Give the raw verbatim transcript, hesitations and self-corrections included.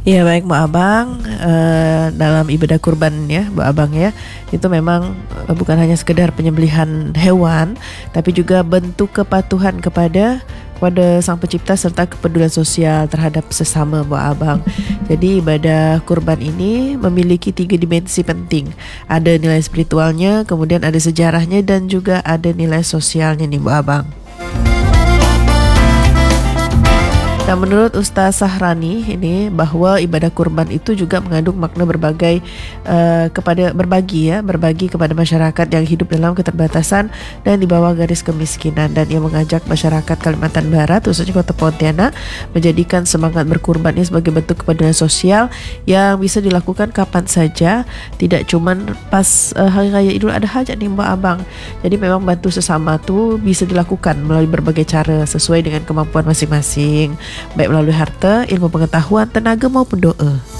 Ya baik Mbak Abang, eh, dalam ibadah kurban ya Mbak Abang ya, itu memang eh, bukan hanya sekedar penyembelihan hewan, tapi juga bentuk kepatuhan kepada kepada Sang Pencipta serta kepedulian sosial terhadap sesama Mbak Abang. Jadi ibadah kurban ini memiliki tiga dimensi penting. Ada nilai spiritualnya, kemudian ada sejarahnya, dan juga ada nilai sosialnya nih Mbak Abang. Nah, menurut Ustaz Sahrani ini bahwa ibadah kurban itu juga mengandung makna berbagai uh, kepada berbagi ya, berbagi kepada masyarakat yang hidup dalam keterbatasan dan di bawah garis kemiskinan, dan ia mengajak masyarakat Kalimantan Barat khususnya Kota Pontianak menjadikan semangat berkurban ini sebagai bentuk kepedulian sosial yang bisa dilakukan kapan saja, tidak cuman pas uh, Hari Raya Idul Adha aja nih Mbak Abang. Jadi memang bantu sesama tuh bisa dilakukan melalui berbagai cara sesuai dengan kemampuan masing-masing, baik melalui harta, ilmu pengetahuan, tenaga maupun doa.